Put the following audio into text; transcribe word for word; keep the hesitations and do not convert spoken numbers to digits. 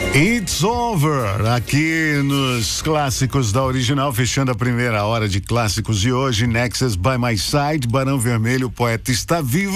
It's Over, aqui nos clássicos da original, fechando a primeira hora de clássicos de hoje. Nexus by My Side, Barão Vermelho, o poeta está vivo.